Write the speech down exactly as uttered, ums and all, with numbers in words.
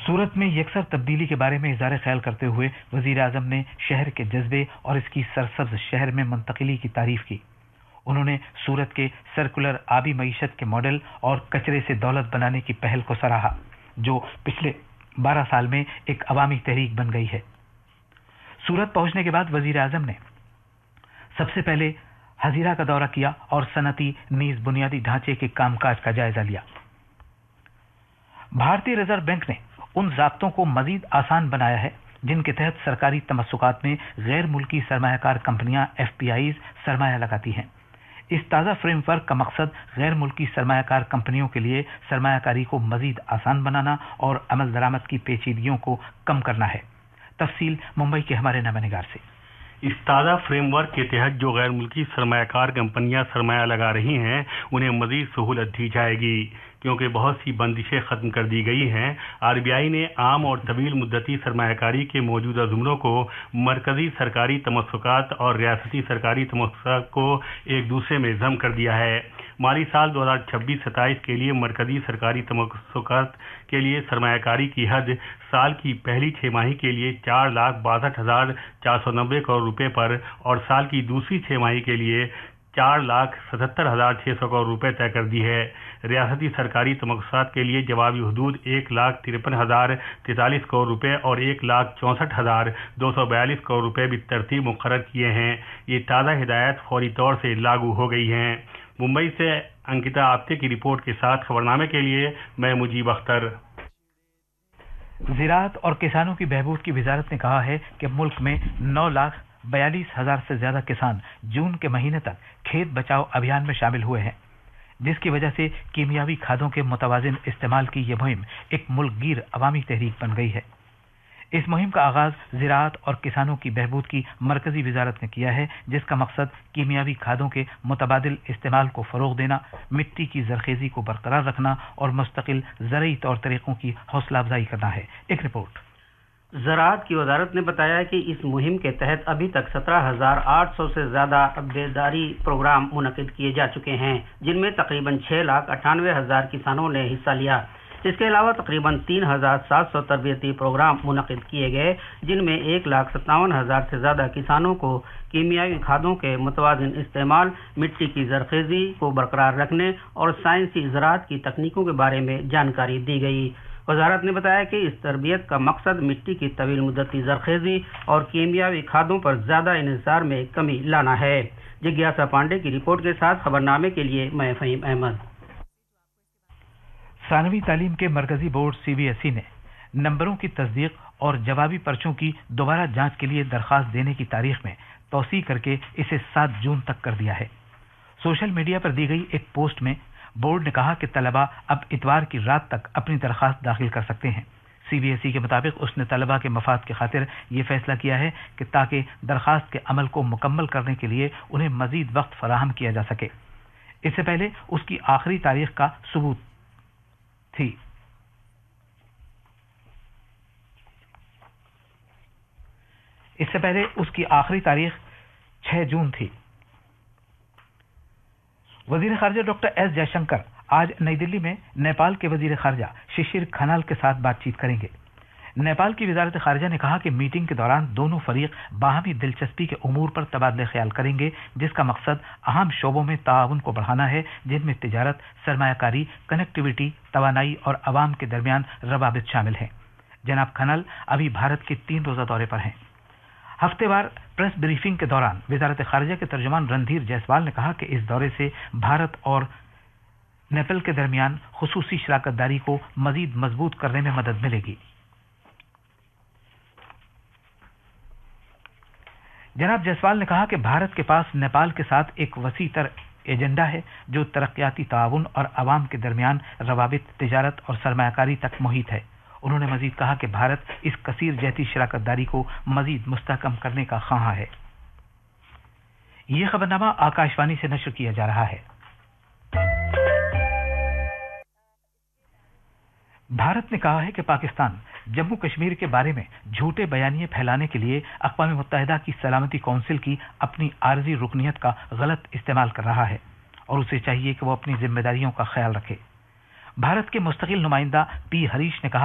सूरत में यकसर तब्दीली के बारे में इज़हार ख्याल करते हुए वज़ीर आज़म ने शहर के जज्बे और इसकी सरसब्ज शहर में मुंतकिली की तारीफ की। उन्होंने सूरत के सर्कुलर आबी मईशत के मॉडल और कचरे से दौलत बनाने की पहल को सराहा, जो पिछले बारह साल में एक अवामी तहरीक बन गई है। सूरत पहुंचने के बाद वज़ीर आज़म ने सबसे पहले हजीरा का दौरा किया और सनती नीज बुनियादी ढांचे के कामकाज का जायजा लिया। भारतीय रिजर्व बैंक ने उन ज़ाब्तों को मजीद आसान बनाया है जिनके तहत सरकारी तमस्सुकात में गैर मुल्की सरमायाकार कंपनियां एफ पी आईज सरमाया लगाती हैं। इस ताज़ा फ्रेमवर्क का मकसद गैर मुल्की सरमायाकार कंपनियों के लिए सरमायाकारी को मजीद आसान बनाना और अमल दरामद की पेचीदगियों को कम करना है। तफसील मुंबई के हमारे नामानिगार से। इस ताज़ा फ्रेमवर्क के तहत जो गैर मुल्की सरमायाकार कंपनियां सरमाया लगा रही हैं उन्हें मजीद सहूलत दी जाएगी, क्योंकि बहुत सी बंदिशें ख़त्म कर दी गई हैं। आर बी आई ने आम और तवील मुद्दती सरमायाकारी के मौजूदा जुमलों को मरकज़ी सरकारी तमस्सुकात और रियासती सरकारी तमस्सुकात को एक दूसरे में जम कर दिया है। माली साल दो हज़ार छब्बीस सत्ताईस के लिए मरकज़ी सरकारी तमस्सुकात के लिए सरमायाकारी की हद साल की पहली छमाही के लिए चार लाख बासठ हज़ार चार सौ नब्बे करोड़ रुपये पर और साल की दूसरी छमाही के लिए चार लाख सतहत्तर हज़ार छः सौ करोड़ रुपये तय कर दी है। रियासती सरकारी तमस्सुकात के लिए जवाबी हदूद एक लाख तिरपन हज़ार तैंतालीस करोड़ रुपये और एक लाख चौंसठ हज़ार दो सौ बयालीस करोड़ रुपये भी तरतीब मुकर्रर किए हैं। ये ताज़ा हिदायत फौरी तौर से लागू हो गई हैं। मुंबई से अंकिता आप्ते की रिपोर्ट के साथ खबरनामे के लिए मैं मुजीब अख्तर। ज़राअत और किसानों की बहबूद की वजारत ने कहा है कि मुल्क में नौ लाख बयालीस हजार से ज्यादा किसान जून के महीने तक खेत बचाओ अभियान में शामिल हुए हैं, जिसकी वजह से कीमियावी खादों के मुतवाजिन इस्तेमाल की यह मुहिम एक मुल्कगीर अवामी तहरीक बन गई है। इस मुहिम का आगाज ज़राअत और किसानों की बहबूद की मरकजी वजारत ने किया है, जिसका मकसद कीमियावी खादों के मुतबादिल इस्तेमाल को फरोग देना, मिट्टी की जरखेजी को बरकरार रखना और मुस्तकिल ज़रई तौर तरीकों की हौसला अफजाई करना है। एक रिपोर्ट। ज़राअत की वजारत ने बताया कि इस मुहिम के तहत अभी तक सत्रह हजार आठ सौ से ज़्यादा बेदारी प्रोग्राम मुनक़िद किए जा चुके हैं, जिनमें तकरीबन छः लाख अट्ठानवे हज़ार किसानों ने हिस्सा लिया। इसके अलावा तकरीबन तीन हजार सात सौ तरबियती प्रोग्राम मुनक़िद किए गए, जिनमें एक लाख सत्तावन हज़ार से ज़्यादा किसानों को कीमियावी खादों के मुतवाज़िन इस्तेमाल, मिट्टी की जरखेज़ी को बरकरार रखने और साइंसी ज़राअत की तकनीकों के बारे में जानकारी दी गई। वजारत ने बताया कि इस तरबियत का मकसद मिट्टी की तवील मुद्दती जरखेज़ी और कीमियावी खादों पर ज़्यादा इन्हिसार में कमी लाना है। जिज्ञासा पांडे की रिपोर्ट के साथ खबरनामे के लिए मैं फ़हीम अहमद। सानवी तालीम के मरकजी board C B S E ने नंबरों की तस्दीक और जवाबी पर्चों की दोबारा जांच के लिए दरख्वास्त देने की तारीख में तौसी करके इसे सात जून तक कर दिया है। सोशल मीडिया पर दी गई एक पोस्ट में बोर्ड ने कहा कि तलबा अब इतवार की रात तक अपनी दरख्वास्त दाखिल कर सकते हैं। सी बी एस ई के मुताबिक उसने तलबा के मफाद की खातिर ये फैसला किया है कि ताकि दरख्वास्त के अमल को मुकम्मल करने के लिए उन्हें मजीद वक्त फराहम किया जा सके। इससे पहले उसकी आखिरी तारीख का सबूत थी। इससे पहले उसकी आखिरी तारीख छह जून थी। वजीर खारजा डॉक्टर एस जयशंकर आज नई दिल्ली में नेपाल के वजीर खारजा शिशिर खनाल के साथ बातचीत करेंगे। नेपाल की वजारत खारजा ने कहा कि मीटिंग के दौरान दोनों फरीक बाहमी दिलचस्पी के उमूर पर तबादले ख्याल करेंगे, जिसका मकसद अहम शोबों में ताउन को बढ़ाना है, जिनमें तिजारत, सरमायाकारी, कनेक्टिविटी, तवानाई और अवाम के दरमियान रवाबित शामिल हैं। जनाब खनल अभी भारत के तीन रोजा दौरे पर हैं। हफ्तेवार प्रेस ब्रीफिंग के दौरान वजारत खारजा के तर्जुमान रणधीर जायसवाल ने कहा कि इस दौरे से भारत और नेपाल के दरमियान खुसूसी शराकतदारी को मजीद मजबूत करने में मदद मिलेगी। जनाब जायसवाल ने कहा कि भारत के पास नेपाल के साथ एक वसी तर एजेंडा है जो तरक्याती ताउन और अवाम के दरमियान रवाबित, तिजारत और सरमायाकारी तक मुहित है। उन्होंने मजीद कहा कि भारत इस कसीर जहती शराकतदारी को मजीद मुस्तहकम करने का ख्वाह है। यह खबरनामा आकाशवाणी से नशर किया जा रहा है। भारत ने कहा है कि पाकिस्तान जम्मू कश्मीर के बारे में झूठे बयानिए फैलाने के लिए अक़वाम मुत्तहिदा की सलामती कौंसिल की अपनी आर्जी रुकनियत का गलत इस्तेमाल कर रहा है और उसे चाहिए कि वो अपनी जिम्मेदारियों का ख्याल रखे। भारत के मुस्तकिल नुमाइंदा पी हरीश ने कहा